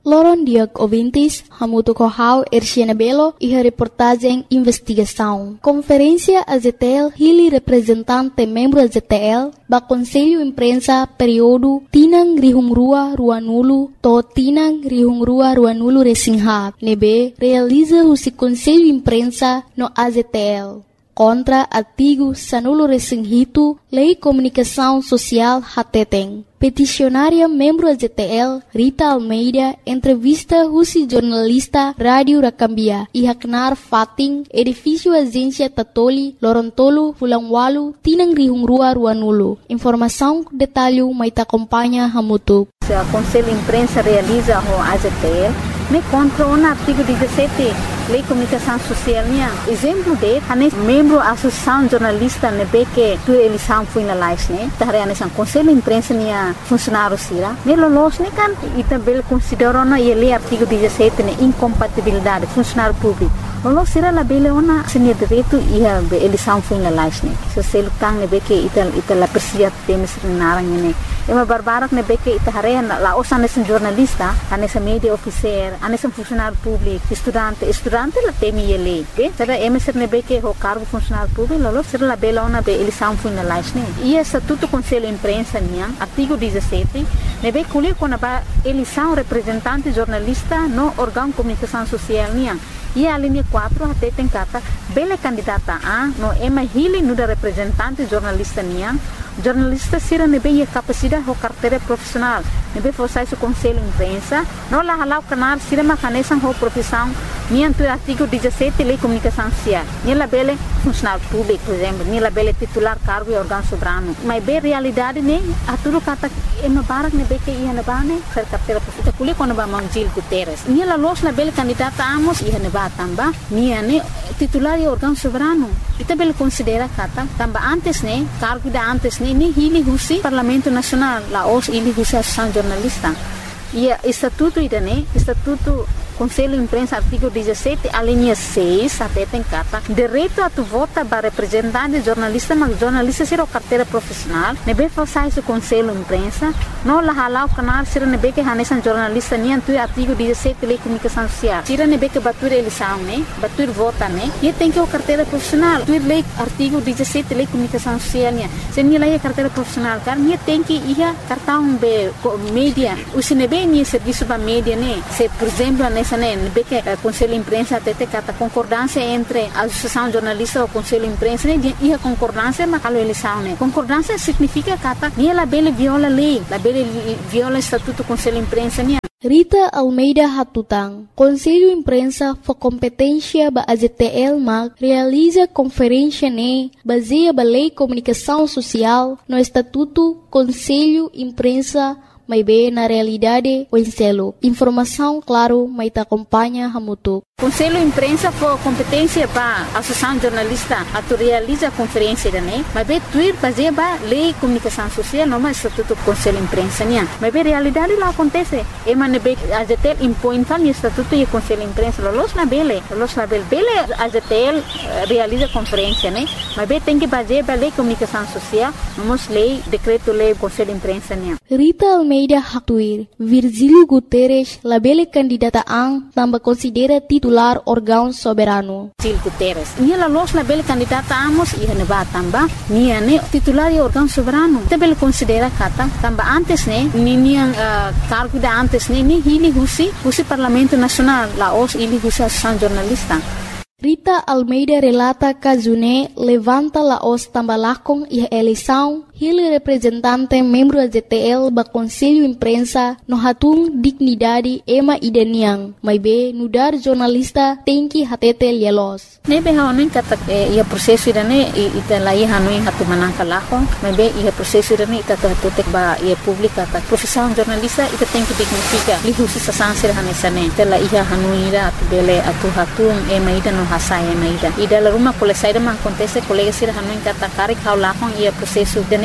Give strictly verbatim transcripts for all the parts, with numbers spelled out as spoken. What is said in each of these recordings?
Loron Diag ouvintes, Hamuto Kohau, Erciana Belo e a reportagem Investigação. Conferência A Z T L, Hili representante membro A Z T L, ba Conselho Imprensa período Tinang Rihungrua Ruanulo, to Tinang Rihungrua Ruanulo Resinghat, nebe realiza o Conselho Imprensa no A Z T L. Contra artigo Sanulo Resinghito, Lei Comunicação Social Hateteng. Peticionária membro A Z T L, Rita Almeida, entrevista Rusi jornalista Rádio Rakambia e Haknar Fating, edifício Agência Tatoli, Lorontolo, Fulangwalu, Tinang Rihungrua Ruanulo. Informação, detalhe, Maita acompanha Hamutu. O Conselho Imprensa realiza o A Z T L, me contra o artigo dezessete, Lei Comunicação Social. Exemplo de, anes membro da Associação Jornalista nebe que tu eleição foi na live, né? Tahre anes o Conselho Imprensa nia funcionário sira. Ne lolos ne kan itabel considera na ele artigo dezessete ne incompatibilidade funcionário público. Lolos sira la bele ona senia direito ia eleição foi na live, né? So selo tang nebe que ital ital la persia temes narang ne. Ema barbarak nebe que itahare la osa anes jornalista, anes media officer, anes funcionário público, estudante, estudante la temi ele. Be, será emes nebe que o cargo funcionário público, lolos sira la bele ona be eleição foi na live, né? E estatuto Conselho Imprensa nia artigo dezessete, nebe culi com a eleição representante jornalista no órgão de comunicação social nia. E a linha quatro até tem cata bela candidata a no ema hili no da representante jornalista nia. Jornalista sira nebe a capacidade ou carteira profissional. Nebe forçar o Conselho Imprensa, não lá halau canar sira macanesan ou profissão nia do artigo dezessete Lei Comunicação Social. Nia la bela funcionário público, por exemplo, nia la bela titular cargo e órgão soberano. Mas bem realidade ne a tudo cata ema barak nebe que ia na bane ser carteira profissional. Kuli quando ba Manjil Guterres. Nia la los la bela candidata amos ia na ba tamba nia ne titular e órgão soberano. Ita bela considera kata tamba antes ne cargo da antes ne ni hili husi Parlamento Nacional la os hili husi Associação Jornalista. E estatuto ida ne estatuto Conselho Imprensa artigo dezessete a linha seis até tem cata direito a tu vota para representante jornalista mas jornalista ser o carteira profissional nebe forçar o Conselho Imprensa não la halau canal ser nebe que hanesan jornalista nem tu artigo dezessete Lei Comunicação Social tira nebe que batur eleição né batur vota né e tem que o carteira profissional tu lei artigo dezessete Lei Comunicação Social né se nem lá carteira profissional car nem tem que ia cartão be mídia o se nebe nem serviço para mídia né se por exemplo nebe que o Conselho Imprensa até tem cata concordância entre a Associação Jornalista e o Conselho Imprensa né e a concordância mas a eleição né concordância significa cata nem ela bele viola lei la bele viola estatuto Conselho Imprensa né. Rita Almeida Hatutang, Conselho Imprensa for competência ba A Z T L mag realiza conferência ne baseia ba Lei Comunicação Social no Estatuto Conselho Imprensa mas bem na realidade o enselo. Informação, claro, mas te acompanha Hamutu. Conselho Imprensa for competência para a Associação Jornalista a tu realiza a conferência da né, mas bem tu ir fazer ba Lei Comunicação Social não mais estatuto Conselho Imprensa né, mas bem realidade lá acontece. E mas bem a Z T L impõe tal estatuto e Conselho Imprensa los na bele, los na bele, bele a Z T L realiza conferência né, mas bem tem que fazer ba Lei Comunicação Social, vamos lei decreto lei Conselho Imprensa né. Rita Almeida Hatuir, Virgílio Guterres, labele candidata ang tambah considera titular órgão soberano. Virgílio Guterres, nia la los labele candidata amos ia neba tamba, nia ne titular e órgão soberano. Tabele considera kata tamba antes ne, ni nia uh, cargo da antes ne, ni hili husi, husi Parlamento Nacional, la os hili husi Associação Jornalista. Rita Almeida relata que June levanta la os tambalakong e eleição ele representante membro da Z T L ba Conselho Imprensa no hatung dignidade ema idaniang mas be nudar jornalista tem que hatete lielos nebe haonin kata ia prosesso irane ita lai hanuin hatu manangka lako mas be ia prosesso irane ita hatete ba ia publika ta profissão jornalista ita tem que dignifica li husi sasansir hanesane ita la ia hanuira atu bele atu hatung ema ida no hasai ema ida ida la rumah kole saida man acontece colega sir hanuin kata kari kau lakong ia prosesso dene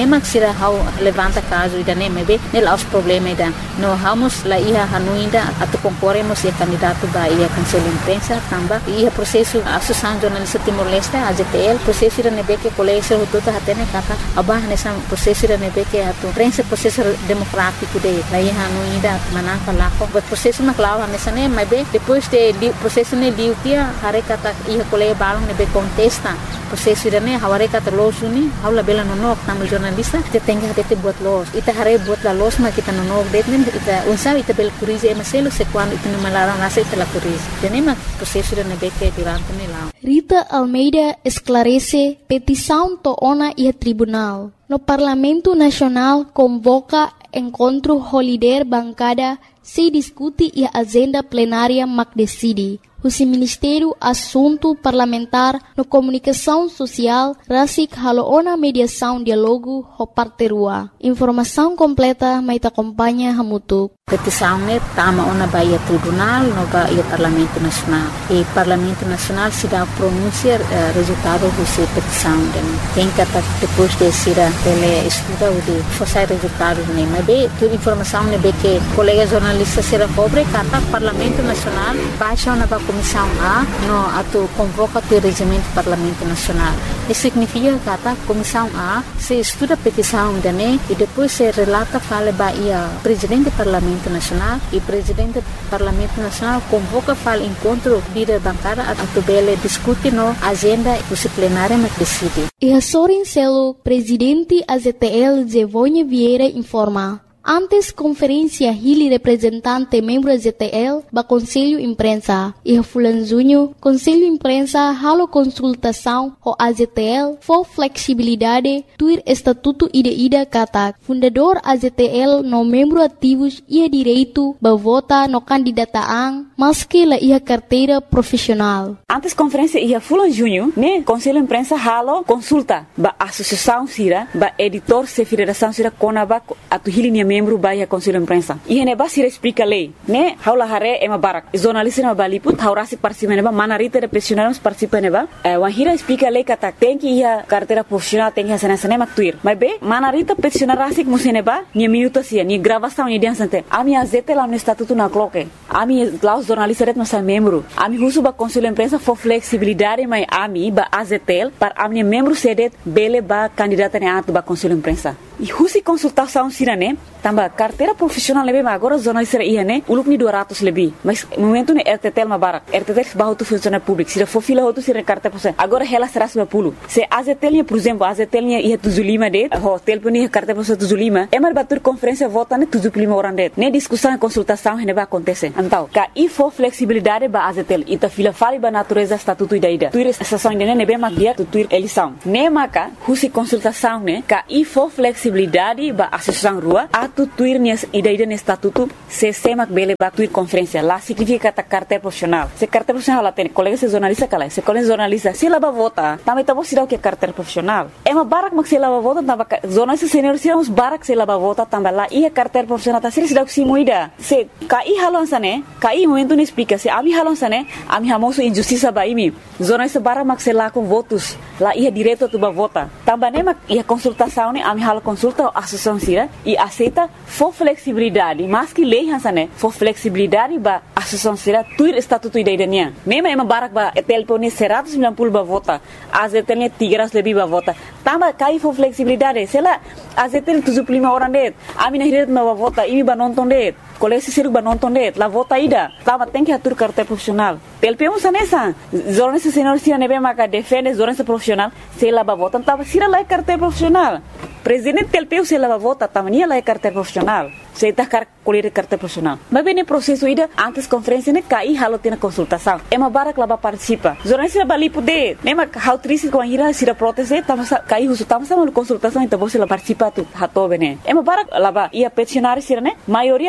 nem maksira how levanta caso ida nem mebe nel aos problema ida no vamos la ia hanuinda atu concorremos e candidato ba ia conselho imprensa tamba ia processo associação jornalista Timor-Leste A J T L processo ida nebe que colégio tudo hatene kata abah nessa processo ida nebe que atu prensa processo democrático de la ia hanuinda manaka lako but processo na clava nessa nem mebe depois de processo ne diu kia hare kata ia colégio balong nebe contesta processo ida ne haware kata los uni haula bela nonok tamal jornalista kita tengah hati buat los ita hare buat la los ma kita nonok detnen ita unsa ita bel kurize maselo se quando ita malarang nasa ita la kurize tenema processo ida nebe que durante ne lao. Rita Almeida esclarece petição toona e tribunal. No Parlamento Nacional convoca encontro holiday bancada se discute e agenda plenária mac decide. O Ministério Assunto Parlamentar no Comunicação Social Rasik Haloona Mediação Dialogo Hoparterua. Informação completa mai acompanha Hamutuk. Petição ne tama ona baia tribunal no baia Parlamento Nacional. E Parlamento Nacional se dá pronunciar uh, resultado dessa petição. Tem que depois de ser ele estuda o de forçar resultado ne mas be tu informação ne be que colega jornalista será pobre kata Parlamento Nacional baixa na Comissão A no atu convoca o regimento do Parlamento Nacional. Isso significa que a Comissão A se estuda a petição da N E e depois se relata fala baia presidente do Parlamento Nacional e presidente do Parlamento Nacional convoca fala encontro líder bancária atu bele discute no agenda plenária mas decide. E a Sorin Celo, presidente A Z T L Zevonha Vieira informa. Antes conferência Hili representante membro A Z T L ba Conselho Imprensa e a Fulanzunho Conselho Imprensa halo consultação o A Z T L for flexibilidade tuir estatuto ida-ida kata fundador A Z T L no membro ativos ia direito ba vota no candidataan maski la ia carteira profissional. Antes conferência ia Fulanzunho né Conselho Imprensa halo consulta ba associação sira ba editor se federação sira konaba atu Hili membro baia Conselho Imprensa. E hene basira explica lei, né? Haula hare ema barak. Jornalista na baliput, haurasi participa neba, manarita de profissionais participa neba. Wahira explica lei kata tem que ia carteira profissional tem que hacer nessa nema tuir. Mas be, manarita profissional rasik museneba, ni minuto sia, ni gravação ni dia sante. Ami azete lá no estatuto na cloque. Ami lá os jornalistas ret nossa membro. Ami husu ba Conselho Imprensa for flexibilidade mai ami ba A Z T L para ami membro sedet bele ba candidata ne atu ba Conselho Imprensa. E husi consultação sirane tamba carteira profissional lebe ma agora jornalista ia né uluk ni dua ratus lebih mas momento ne R T T L ma barak R T T L bahu tu funcionário público se for fila outro se carteira profissional agora ela será seratus lima puluh se A Z T L por exemplo A Z T L ia tujuh puluh lima det hotel pun ia carteira profissional tujuh puluh lima emar batur conferência vota ne tujuh puluh lima orang det ne discussão consultação ne ba acontece então ka i for flexibilidade ba A Z T L ita fila fali ba natureza estatuto ida ida tuir estação ne ne be ma dia tu tuir eleição ne maka husi consultação ne ka i for flexibilidade ba associação rua atu tuir nias ida-ida no estatuto se semak bele ba tuir conferência lá significa kata carteira profissional se carteira profissional lá tem colega se jornalista kala se colega jornalista se laba vota também tá bom se dá o que é carteira profissional é uma barak mak se laba vota tamba jornalista senior se uns barak se laba vota também lá e a carteira profissional tá se dá o que se moida se kai halon sane kai momento não explica se ami halon sane ami hamoso injustiça ba imi jornalista barak mak se lá com votos lá ia direito tu ba vota também né mak ia consultação né ami halo consulta a associação sira e aceita for flexibilidade mas que lei hansane for flexibilidade ba associação sira tuir estatuto ida-idanya mesmo ema barak ba telpone seratus sembilan puluh ba vota A Z T L tiga ratus lebih ba vota tambah kai for flexibilidade sela A Z T L tujuh puluh lima orang det ami na hiret ba vota ini ba nonton det kolesi siru ba nonton det la vota ida tambah tem que atur carteira profissional T L P um sanesa jornalista senior sira nebe maka defende jornalista profissional sela ba vota tambah sira lai carteira profissional presidente T L P U se lava vota também lá é carteira profissional se está car colher carteira profissional mas bem no processo ida antes conferência né cai halo tem consultação é uma barak lá participa jornalista bali poder nem mas how triste com a ira se da proteste tamo cai uso tamo sama consultação então você lá participa tu hato bene é uma barak lá ia peticionário sira né maioria lá batu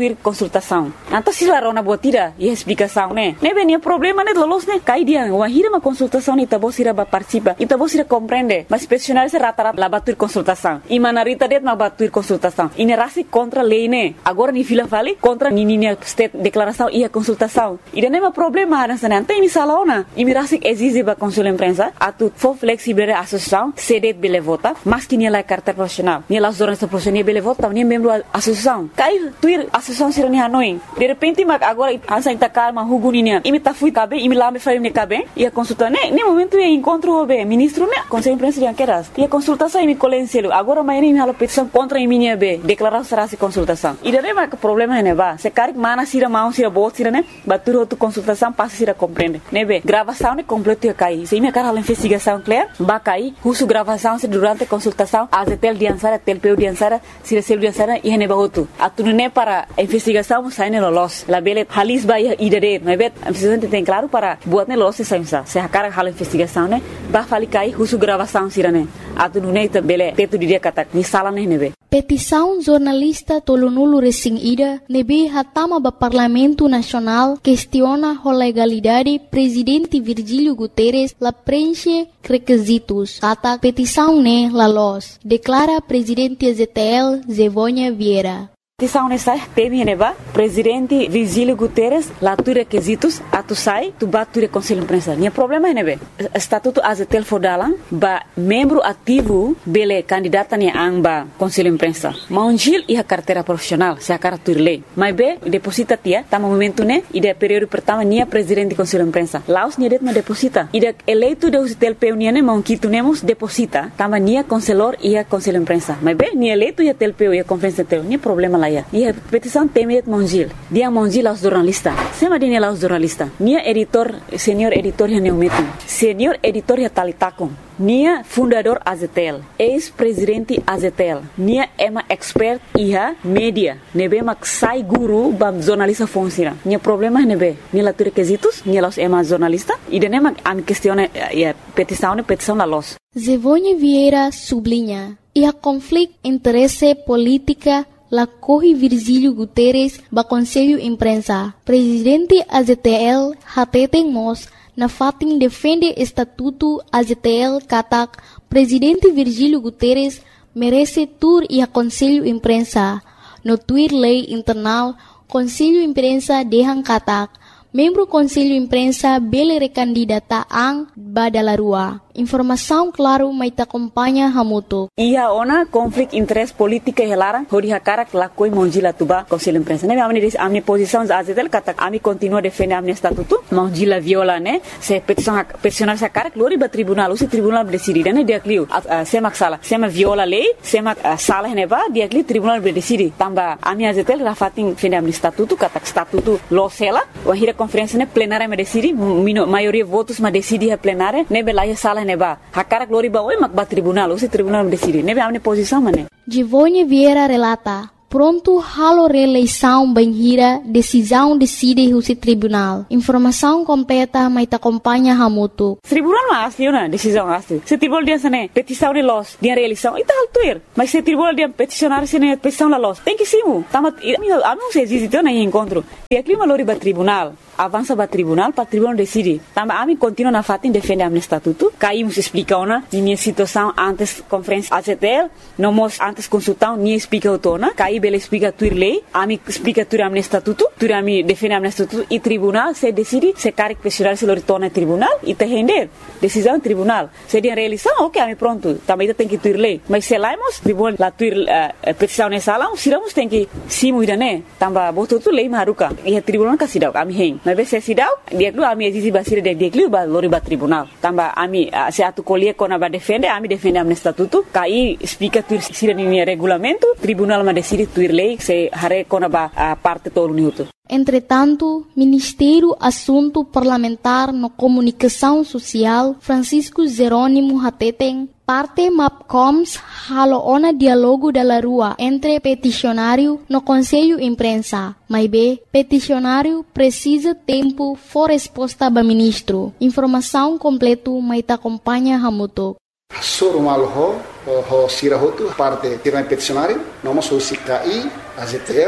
batuir consultação. Então se lá rona botira e explicação, né? Ne venia problema né lolos né? Cai dia, uma hira uma consultação e tabo sira ba participa, e tabo sira compreende, mas peticionário se rata-rata lá batuir consultação. E manarita det ma batuir consultação. E ne rasi contra lei né? Agora ni fila fale contra ni ni state declaração e a consultação. E daí não é problema nessa né? Tem misalona. E me rasi exige ba consul imprensa, atu for flexible a associação, cedet bele vota, mas que ni lá carta profissional. Ni lá os donos profissionais bele vota, ni membro associação. Cai tuir associação sira ni hanoi. De repente mag agora ansa ita calma huguninya. E me tá fui cabe, e me lá me faz me cabe. E a consulta né? Nem momento é encontro o be ministro né? Conselho imprensa de anqueras. E a consultação e me colenselo. Agora amanhã me halo petição contra a minha be, declaração será se consultação. E daí mas problema é né ba. Se cari mana sira mão sira bot sira né? Batur outro consultação passa sira compreende. Né be? Gravação né completo ia cair. Se me cara a investigação clear, ba cair. Husu gravação se durante consultação, a tel diansara, tel peu diansara, sira sel diansara e ne ba outro. Atu né para investigação sai ne lolos. La bele halis ba ia idere, né be? A investigação tem claro para buat ne lolos se sainsa. Se a cara hala investigação né? Ba fali cair husu gravação sira né? Atu né bele teto dia kata ni sala ne ne be. Petição jornalista Tolonulu Resing Ida nebe hatama ba Parlamento Nacional questiona a legalidade presidente Virgílio Guterres la preenche requisitos. Kata petição ne la los. Declara presidente Z T L Zevônia Vieira. Petição nessa teme neba presidente Virgílio Guterres lá tu requisitos atu sai tu bat tu conselho imprensa. Nia problema é nebe estatuto A Z T L fodalan ba membro ativo bele candidata ni amba conselho imprensa. Maunjil e a carteira profissional se a cara tu lei. Mas be deposita tia tá momento né e de período pertama nia presidente conselho imprensa. Laos nia det ma deposita. E de eleito de O Z T L P U nia ne maunquito nemos deposita tama nia conselor e a conselho imprensa. Mas be nia eleito e a T L P U e a conferência T L nia problema lá. E a petição temet Mongil. Dia Mongil aos jornalistas. Sema dini aos jornalistas. Nia editor, senhor editor ya neumetum. Senhor editor ya talitakon. Nia fundador A Z T L. Ex-presidente A Z T L. Nia ema expert iha media. Nebe mak sai guru bam jornalista fonsira. Nia problema nebe. Nia latu requisitos. Nia los ema jornalista. E dene mak am questione a petição ne petição la los. Zevônia Vieira sublinha. E a conflito interesse política la corre Virgílio Guterres ba Conselho Imprensa. Presidente A Z T L hateten mos na fatin defende estatuto A Z T L katak Presidente Virgílio Guterres merece tur e a Conselho Imprensa. No tuir lei internal Conselho Imprensa dehang katak membro Conselho Imprensa bele recandidata ang badalarua. Informação claro mai ta acompanha hamuto. Ia ona conflict interest política helara hori hakara lakoi monjila tuba Conselho Imprensa. Ne amni dis amni posição A Z T L kata ami continua defender amni estatuto monjila viola né se petição peticionar sa cara glori ba tribunal o se tribunal decide né dia clio se mak sala se ma viola lei se mak sala ne ba dia clio tribunal decide tamba ami A Z T L rafatin defender amni estatuto kata estatuto lo sela o hira conferência né plenária me decide maioria votos ma decide a plenária ne belaya sala neba hakara glori ba oi mak ba tribunal o se tribunal decide nebe amne posição mané. Zevônia Vieira relata pronto halo reeleição banhira decisão decide o se tribunal. Informação completa mai ta acompanha hamuto. Tribunal mas liuna decisão asli. Se tribunal dia sane petição de los dia reeleição e tal tuir. Mas se tribunal dia peticionar sene petição la los. Tem que simu. Tamat ami ami se existe na encontro. E aqui malori ba tribunal. Avança para tribunal, para tribunal decide. Tamba ami continua na fatin defende amne estatuto. Caímos explica ona minha situação antes conferência A Z T L, não mos antes consultão nem explica autona. Caí bele explica tuir lei, ami explica tuir amne estatuto, tuir ami defende amne estatuto e tribunal se decide se caric pessoal se lo retorna tribunal e te render decisão tribunal. Se dia realização, ok, ami pronto. Também tem que tuir lei. Mas se laimos tribunal la tuir uh, petição nessa lá, siramos tem que simu ida né. Tamba botou tu lei maruka. E a tribunal kasidau ami hen. Mas se sidau dia dulu ami exige basir dia dia dulu ba lori ba tribunal tamba ami se atu colher kona ba defende ami defende amne estatuto kai explica tu sira ni regulamento tribunal ma decide tu lei se hare kona ba parte todo minuto. Entretanto, Ministério Assunto Parlamentar no Comunicação Social Francisco Jerônimo Hateten parte MAPCOMS halo ona dialogo da rua entre peticionário no Conselho Imprensa. Mas B, peticionário precisa tempo for resposta ba ministro. Informação completo mai ta acompanha hamuto. Soro malho ho sirahotu parte tirna peticionário, noma so sikai A Z T L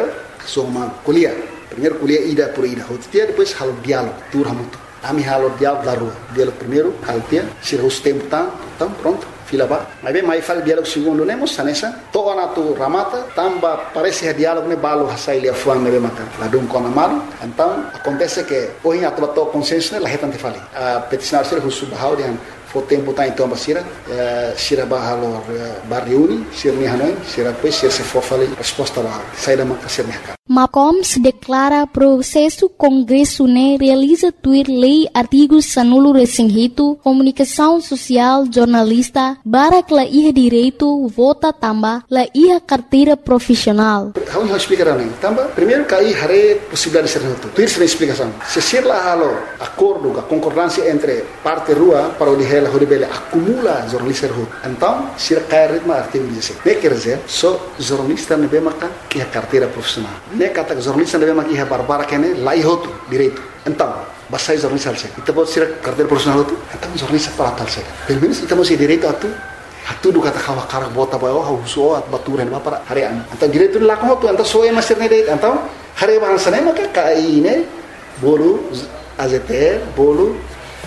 soma kuliah. Primeiro kuliah ida por ida. Hotia depois halo diálogo, tur hamutu. Ami halo diálogo da rua. Diálogo primeiro, haltia, sira os tempo tam, tam pronto. Fila ba. Mas bem, mais fala diálogo segundo, nemos sanessa. Toa na tu ramata, tamba parece diálogo ne balo hasai lia fuang nebe makan. Ladum kona malu. Então acontece que hoje a tua to consenso ne lahetan te fali. A peticionar sira husu bahau dian fo tempo tá então basira, sira bahalo barriuni, sira ni hanoi, sira depois sira se for fali resposta lá. Sai da maka sira ni Macoms declara processo Congresso ne realiza tuir lei artigos sanulo resinghito, comunicação social, jornalista, barak la iha direito, vota tamba, la iha carteira profissional. How you explicar nem? Tamba, primeiro cai hare possibilidade de ser reto. Tuir sem explicação. Se ser lá halo acordo, a concordância entre parte rua para o dihela horibele acumula jornalista rua. Então, se cai ritmo artigo dezessete. Ne quer dizer, só jornalista ne bemaka que a carteira profissional. Ne kata jornalista ne bemaka que a barbara kene lai hoto direito. Então, basai jornalista alse. Ita pode ser carteira profissional hoto. Então jornalista para tal se. Pelo menos ita mesti direito atu. Hatu do kata kawa karak bota bayo hauso at baturan ba para harian. Então direito lá com hoto. Então soe master ne direito. Então hare bahasa ne maka kai ne bolu A Z T L bolu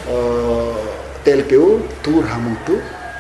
T L P U tur hamutu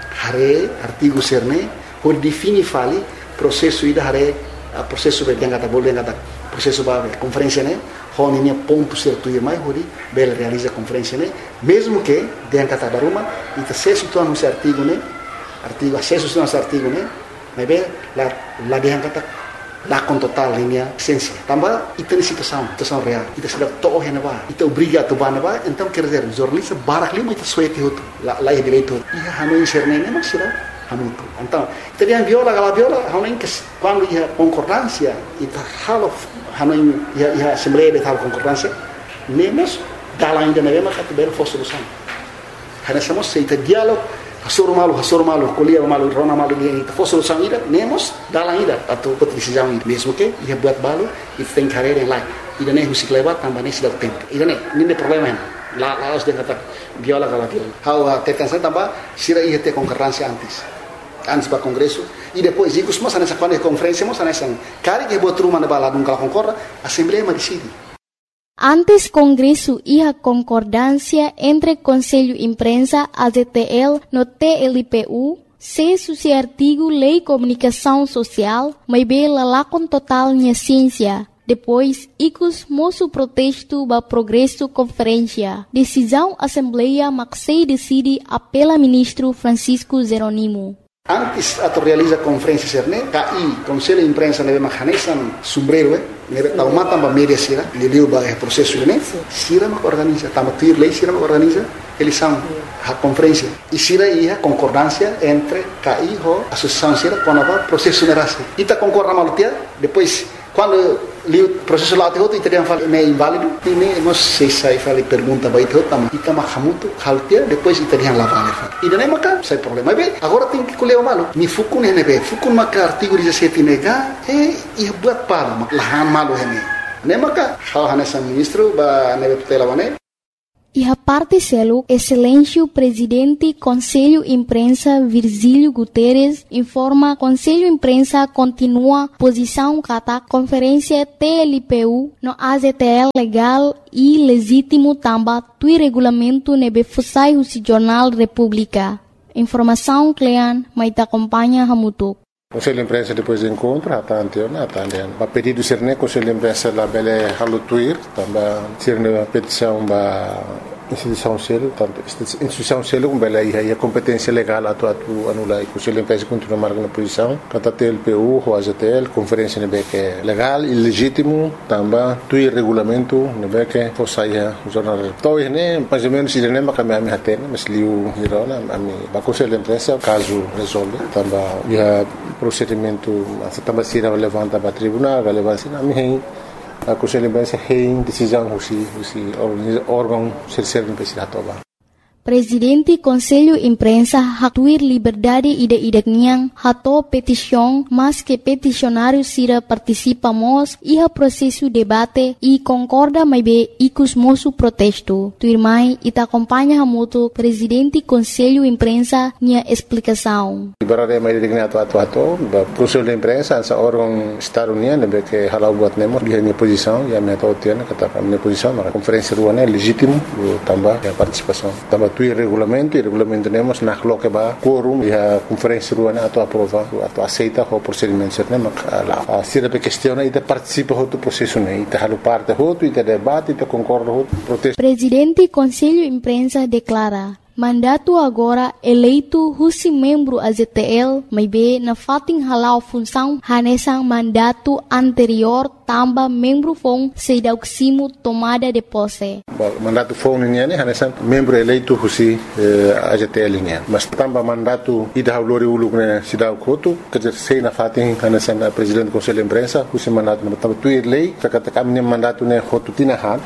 hare artigo serne por defini fali processo ida hare processo be yang kata bolu yang kata processo ba conferência ne honinya ponto certo e mais hori bel realiza conferência ne mesmo que yang kata daruma ita se situa no artigo ne artigo acesso no artigo ne mas bem la la yang kata lá com total linha essência também ita ni situação situação real ita sudah toh hena ba ita obriga tu bana ba então quer dizer jornalista barak lima ita suete hotu la la direito ia hanu serne ne mas sira hanu então terian viola gala viola hanu que quando ia concordância ita halo hanu ia ia assembleia de tal concordância nemos dala ainda ne ma kat bel fo solução hana somos seita diálogo Hasur malu, hasur malu, kuliah malu, rona malu dia itu fosil sang ida, nemos dalam ida atau decisão ida mesmo que ia buat balu, itu tem carreira yang lain. Ida ne husik lewat tambah ne sudah tempo. Ida ne, ini problema. La la harus dia kata viola kalau viola. How tekan saya tambah sira ia te concordância antes. Antes para congresso e depois ikut semua sana quando conferência semua sana sang. Kali que buat rumah na bala dum kalau concorda, assembleia ma decide. Antes Congresso iha concordância entre Conselho Imprensa, A Z T L, no T L P U, se suci artigo Lei Comunicação Social, mas bem lá com total minha ciência. Depois, icos moço protesto ba progresso conferência. Decisão Assembleia Maxei decide apela ministro Francisco Jeronimo. Antes atau realiza conferência serne, K I Conselho Imprensa nebe mahanesan sombrero eh, nebe tau mata ba media sira, liliu ba processo ne, sira ma organiza, tama tuir lei sira ma organiza, eles são a conferência. E sira ia concordância entre K I ho associação sira quando ba processo nerase. Ita concorda malutia, depois quando liu processo lá te outro italiano fala é inválido, e nem nós sei sai fala pergunta vai ter também. Ita mahamutu haltia, depois italiano lá vale. E daí maca, sai problema. Bem, agora tem que colher o malo. Mi fukun hene be, fukun maka artigo dezessete nega, e e buat para lahan malo hene. Ne maka, hal hanesa ministro ba nebe tutela wane. E a parte selo, Excelêncio Presidente Conselho Imprensa Virgílio Guterres informa Conselho Imprensa continua posição kata conferência T L P U no A Z T L legal e legítimo tamba tui regulamento nebe fusai husi Jornal República. Informação Clean, mas te acompanha Hamutuk. Conselho de Imprensa depois do encontro, até anteontem, até anteontem. A pedido ser né, Conselho de Imprensa lá bele halutuir, também ser né petição ba instituição selo, tanto instituição selo com bele aí a competência legal atu atu anula e Conselho de Imprensa continua marcando posição, kata T L P U, o A Z T L, conferência né que é legal e legítimo, também tuir regulamento né que fosse aí o jornal. Então né, mais ou menos ele nem vai cambiar minha tena, mas liu hirona, a mim, ba Conselho de Imprensa caso resolve, também já procedimento também se levanta para tribunal, relevância na minha a Conselho de Imprensa tem decisão husi husi órgão ser ser imprensa toba. Presidente Conselho Imprensa hatuir liberdade ida-idak niang hato petição, mas que peticionário sira participamos iha processo debate e concorda mais bem icus moço protesto. Tuirmai ita acompanha hamuto Presidente Conselho Imprensa nia explicação. Liberdade mais digna atu atu atu, Conselho de Imprensa essa órgão Estado União, nebe que halau buat nemo dia minha posição, ya minha tautiana kata minha posição, mas conferência ruana legítimo tambah a participação. Tambah tu regulamento, e regulamento temos na coloque ba quorum e a conferência ruana atu aprova, atu aceita o procedimento certo, mas lá se a questão ita participa do processo né, ita halu parte outro, ita debate, ita concorda outro protesto. Presidente Conselho Imprensa declara mandato agora eleito husi membro A Z T L, mas bem na fating halau função hanesang mandato anterior tamba membro fong sedauksimo tomada de posse. Mandato fong niya ni hanesang membro eleito husi A Z T L niya. Mas tamba mandato ida haulori uluk na sidauk hotu, kerja sei na fating hanesang Presidente Conselho Imprensa husi mandato na tamba tuir lei, kata kami mandato ne hotu tinahan,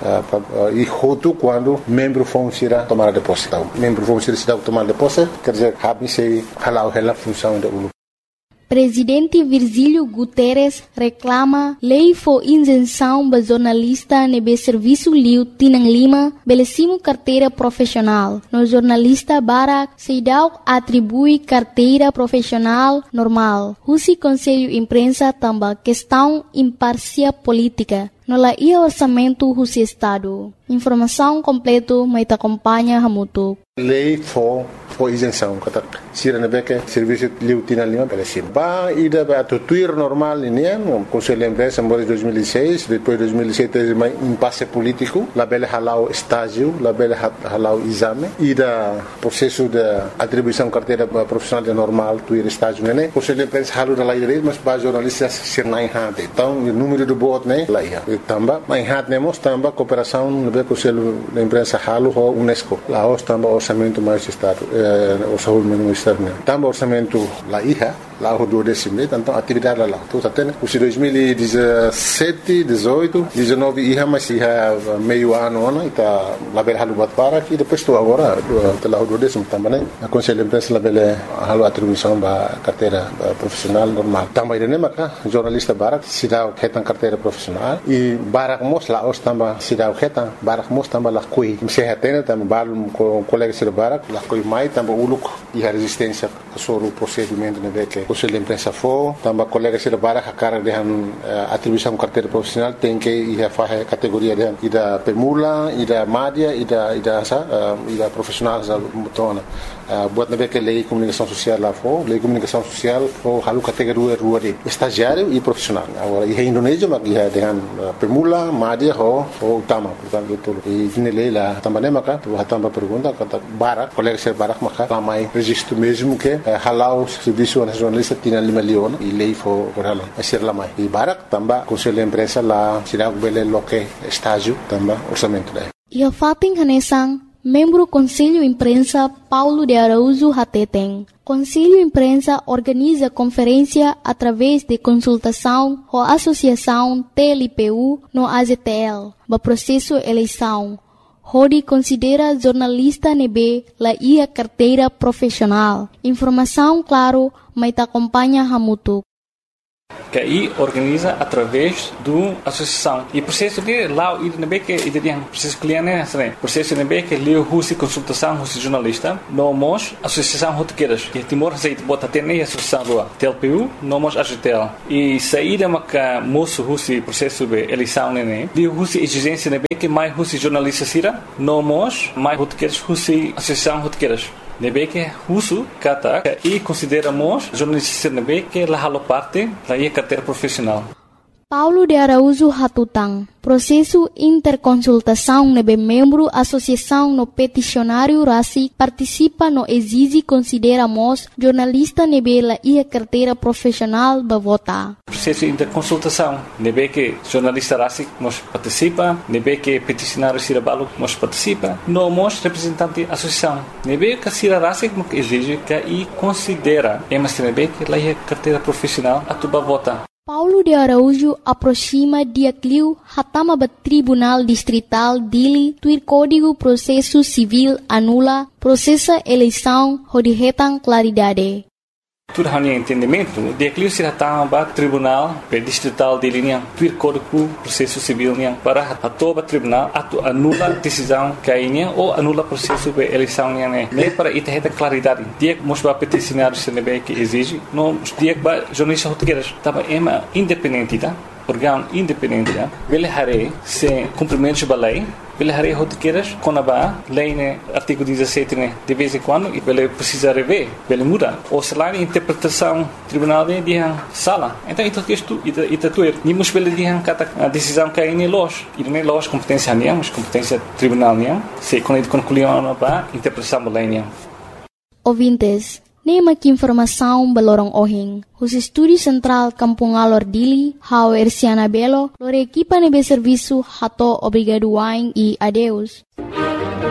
e hotu quando membro fong sira tomada de posse. Membro vamos ser cidade tomar de posse, quer dizer, habe se halau hela função da U L U. Presidente Virgílio Guterres reclama lei for isenção ba jornalista nebe serviço liu tinang lima belecimo carteira profissional. No jornalista Barak Seidau atribui carteira profissional normal. Husi Conselho Imprensa tamba questão imparcial política. No la ia orçamento husi Estado. Informação completo mai ta acompanha hamutu. Lei for for isenção, kata sira nebeke serviço liu tinang lima belecimo. Ba ida ba tuir normal ini um Conselho de Imprensa em dois mil e seis, depois dois mil e sete teve mais impasse político, la bele halau estágio, la bele halau exame, ida processo de atribuição carteira profissional de normal, tuir estágio né. Conselho de Imprensa halu da lei mas ba jornalistas sir nai hade. Então o número de bot né lá ia. Tamba mai hat nemos tamba cooperação no Conselho de Imprensa halu ho UNESCO. Lá os tamba orçamento mais estado, o saúde ministério. Tamba orçamento lá ia. Lá o do décimo, então atividade lá. Então até os dois mil e dezessete, dezoito, dezenove ia mas ia meio ano ano ita lá bel halu bat para e depois estou agora lá o do décimo também. A Conselho de Imprensa lá bel halu atribuição ba carteira profissional normal. Também ele maka jornalista barak sidau ketan carteira profissional e barak mos lá os tamba sidau ketan barak mos tamba lá coi. Se hatena tamba balum com colega sir barak lá coi mai tamba uluk e a resistência sobre o procedimento né que Conselho de Imprensa for, também colega se lebara a cara de atribuição carteira profissional tem que ir a fazer categoria de ida pemula, ida média, ida ida sa, ida profissional sa mutona. Buat nabe que lei comunicação social lá for, lei comunicação social for halu categoria rua de estagiário e profissional. Agora e Indonésia mas ia dengan pemula, média ho ho utama, portanto itu. E ini lei lá também maka tu também pergunta kata barak, colega se barak maka ramai registro mesmo que halau serviço nacional tinha lima leon e lei for corala a ser lá mais e barak tamba Conselho de Imprensa lá sirag bele loke estágio tamba orçamento daí e a fating hanesang membro Conselho Imprensa Paulo de Araújo Hateteng. Conselho Imprensa organiza conferência através de consultação com a Associação T L P U no A Z T L ba processo eleição. Hodi considera jornalista nebe la ia carteira profissional. Informação claro, mas te acompanha hamutu. Que aí organiza através do associação e processo de lá o nebe que ideia processo cliente né processo nebe que leu husi consultação husi jornalista nomos associação rotequeiras que Timor Receita bota ter nem associação do T L P U nomos A G T L e saída maca moço husi processo de eleição né leu husi exigência nebe que mais husi jornalista sira nomos mais rotequeiras husi associação rotequeiras nebe que husu kata e consideramos jornalista nebe que la halo parte da ia carteira profissional. Paulo de Araújo Hatutang, processo interconsultação nebe membro associação no peticionário Rasi participa no exige consideramos jornalista nebe la ia carteira profissional ba vota. Processo interconsultação nebe que jornalista Rasi nos participa, nebe que peticionário Sirabalo nos participa, no mos representante associação nebe que Sira Rasi exige que e considera, mas nebe que la ia carteira profissional a tuba vota. Paulo de Araújo aproxima dia cliu hatama ba Tribunal Distrital Dili tuir Código Processo Civil anula processa eleição hodihetang claridade. Tudo hanya entendimento, dia cliu se hatama ba Tribunal Distrital Dili niang tuir Código Processo Civil niang para hatoba tribunal atu anula decisão kainya ou anula processo ba eleição niang ne me para itaheta claridade. Dia mos ba peticionário se nebe que exige no dia ba jornalista rotegueiras tava ema independente tá órgão independente tá ele hare se cumprimento da lei ele hare rotegueiras com a lei né artigo dezessete né de vez em quando e ele precisa rever ele muda ou se lá interpretação tribunal de dia sala então isso que isto ita tuer ni mus ele dia kata a decisão que é los e não é los competência nem mas competência tribunal nem se quando concluiu a interpretação da lei nem ouvintes. Nema que informação balorong ohing. Os Estúdio Central Kampung Alor Dili, hao Erciana Belo, lore equipa nebe serviço hato obrigado wain e adeus.